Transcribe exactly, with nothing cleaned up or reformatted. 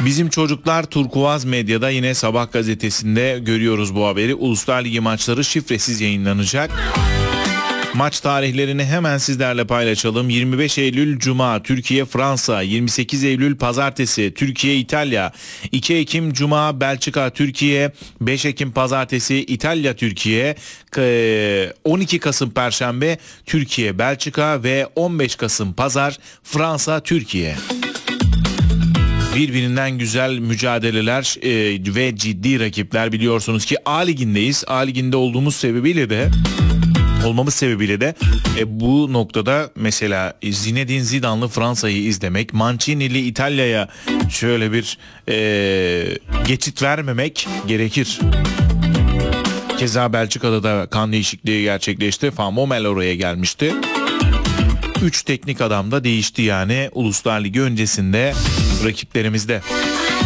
Bizim çocuklar Turkuaz Medya'da yine Sabah gazetesinde görüyoruz bu haberi. Uluslar Ligi maçları şifresiz yayınlanacak. Maç tarihlerini hemen sizlerle paylaşalım. yirmi beş Eylül Cuma Türkiye Fransa, yirmi sekiz Eylül Pazartesi Türkiye İtalya, iki Ekim Cuma Belçika Türkiye, beş Ekim Pazartesi İtalya Türkiye, on iki Kasım Perşembe Türkiye Belçika ve on beş Kasım Pazar Fransa Türkiye. Birbirinden güzel mücadeleler e, ve ciddi rakipler, biliyorsunuz ki A Ligi'ndeyiz. A Ligi'nde olduğumuz sebebiyle de olmamız sebebiyle de e, bu noktada mesela Zinedine Zidane'lı Fransa'yı izlemek, Mancini'li İtalya'ya şöyle bir e, geçit vermemek gerekir. Keza Belçika'da da kan değişikliği gerçekleşti. Famomel oraya gelmişti. Üç teknik adam da değişti yani Uluslar Ligi öncesinde rakiplerimizde.